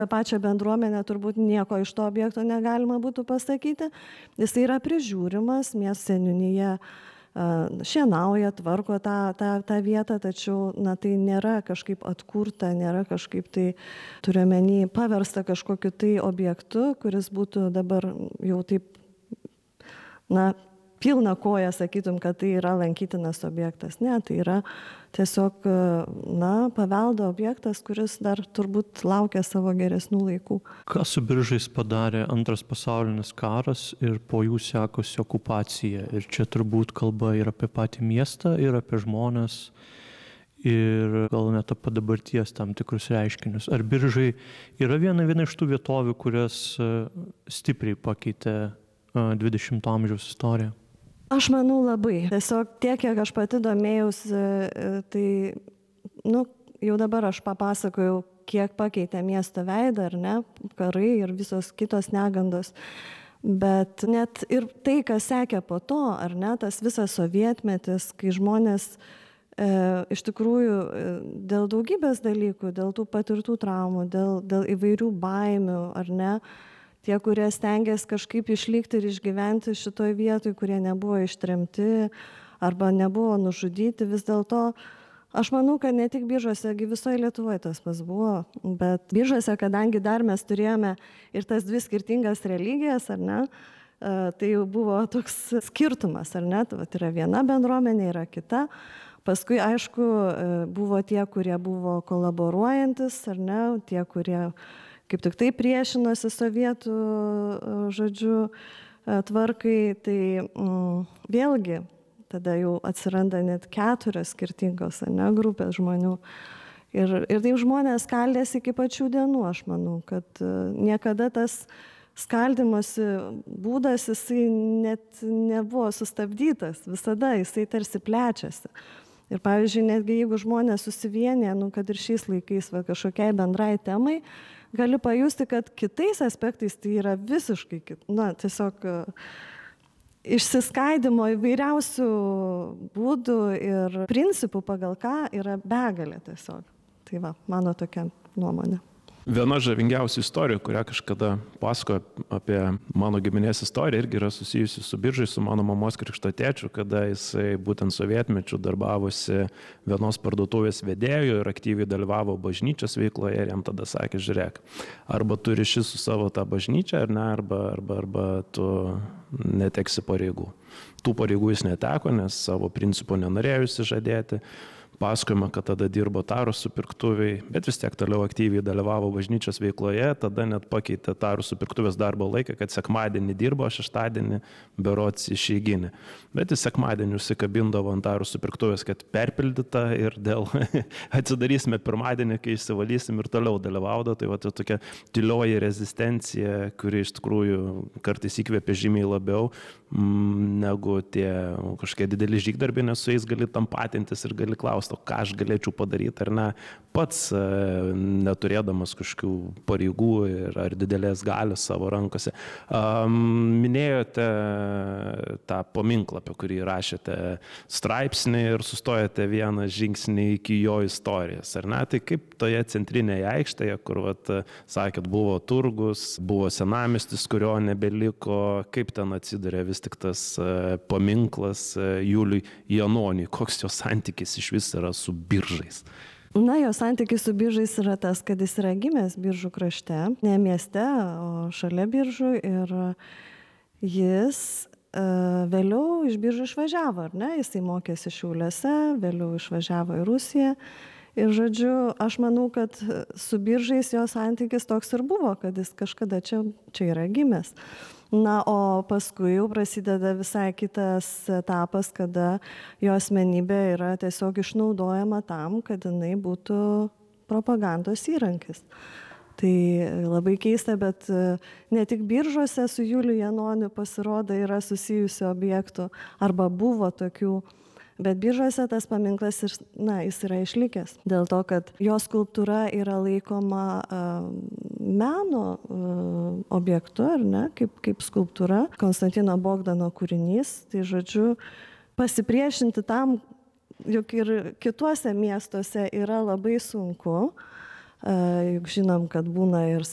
pačią bendruomenę turbūt nieko iš to objekto negalima būtų pasakyti. Jis yra prižiūrimas, miesto seniūnija šienauja, tvarko tą vietą, tačiau tai nėra kažkaip atkurta, nėra kažkaip tai, turiuomenį, paversta kažkokiu tai objektu, kuris būtų dabar jau taip, pilna koja, sakytum, kad tai yra lankytinas objektas. Ne, tai yra tiesiog, paveldo objektas, kuris dar turbūt laukia savo geresnių laikų. Ką su Biržais padarė Antras pasaulinis karas ir po jų sekusi okupacija? Ir čia turbūt kalba ir apie patį miestą, ir apie žmones, ir gal net apie dabarties tam tikrus reiškinius. Ar Biržai yra viena iš tų vietovių, kurias stipriai pakeitė 20 amžiaus istoriją? Aš manau labai. Tiesiog tiek, kiek aš pati domėjausi, tai, jau dabar aš papasakojau, kiek pakeitė miesto veidą, ar ne, karai ir visos kitos negandos. Bet net ir tai, kas sekė po to, ar ne, tas visas sovietmetis, kai žmonės iš tikrųjų dėl daugybės dalykų, dėl tų patirtų traumų, dėl įvairių baimių, ar ne, tie, kurie stengiasi kažkaip išlikti ir išgyventi šitoj vietoj, kurie nebuvo ištremti arba nebuvo nužudyti, vis dėlto aš manau, kad ne tik Biržuose, visoje Lietuvoje tas pas buvo, bet Biržuose, kadangi dar mes turėjome ir tas dvi skirtingas religijas, ar ne, tai jau buvo toks skirtumas, ar ne, tai yra viena bendruomenė, yra kita. Paskui, aišku, buvo tie, kurie buvo kolaboruojantis, ar ne, tie, kurie kaip tik tai priešinosi sovietų, tvarkai, tai vėlgi tada jau atsiranda net 4 skirtingos, ne, grupės žmonių. Ir taip žmonės skaldėsi iki pačių dienų, aš manau, kad niekada tas skaldimosi būdas, jisai net nebuvo sustabdytas, visada jisai tarsi plečiasi. Ir pavyzdžiui, netgi jeigu žmonės susivienė, kad ir šiais laikais kažkokiai bendrai temai, gali pajusti, kad kitais aspektais tai yra visiškai, tiesiog išsiskaidimo įvairiausių būdų ir principų, pagal ką yra begalė tiesiog. Tai mano tokia nuomonė. Viena žavingiausių istorijų, kurią kažkada pasakojo apie mano giminės istoriją, irgi yra susijusi su Biržais, su mano mamos krikšto tėčiu, kada jisai būtent sovietmečiu darbavosi vienos parduotuvės vedėjų ir aktyviai dalyvavo bažnyčios veikloje ir jam tada sakė, žiūrėk, arba tu ryši su savo tą bažnyčią, ar ne, arba tu neteksi pareigų. Tų pareigų jis neteko, nes savo principų nenorėjo išsižadėti. Pasakojama, kad tada dirbo Taros supirktuviai, bet vis tiek toliau aktyviai dalyvavo bažnyčios veikloje, tada net pakeitė Taros supirktuvės darbo laiką, kad sekmadienį dirbo, šeštadienį berods išeiginį. Bet jis sekmadienį užsikabindavo ant Taros supirktuvės, kad perpildyta ir dėl atsidarysime pirmadienį, kai išsivalysim ir toliau dalyvaudo. Tai tai tokia tylioji rezistencija, kuri iš tikrųjų kartais įkvėpė žymiai labiau negu tie kažkokie dideli žygdarbiai, nes su jais gali tampatintis ir gali klausti, ką aš galėčiau padaryti, ar ne, pats neturėdamas kažkokių pareigų ar didelės galios savo rankose. Minėjote tą paminklą, apie kurį rašėte straipsnį ir sustojate vieną žingsnį iki jo istorijos, ar ne? Tai kaip toje centrinėje aikštėje, kur, sakėt, buvo turgus, buvo senamiestis, kurio nebeliko, kaip ten atsidūrė vis tik tas paminklas Juliui Janoniui, koks jo santykis iš vis yra su Biržais? Jo santykis su Biržais yra tas, kad jis yra gimęs Biržų krašte, ne mieste, o šalia Biržų, ir jis vėliau iš Biržų išvažiavo, ar ne? Jisai mokėsi Šiauliuose, vėliau išvažiavo į Rusiją. Ir žodžiu, aš manau, kad su Biržais jo santykis toks ir buvo, kad jis kažkada čia yra gimęs. O paskui jau prasideda visai kitas etapas, kada jo asmenybė yra tiesiog išnaudojama tam, kad jinai būtų propagandos įrankis. Tai labai keista, bet ne tik Biržuose su Juliu Janoniu pasirodo yra susijusių objektų, arba buvo tokių, bet Biržuose tas paminklas jis yra išlikęs. Dėl to, kad jo skulptūra yra laikoma meno objektu, ar ne, kaip skulptūra, Konstantino Bogdano kūrinys. Tai žodžiu, pasipriešinti tam, juk ir kituose miestuose yra labai sunku. Juk žinom, kad būna ir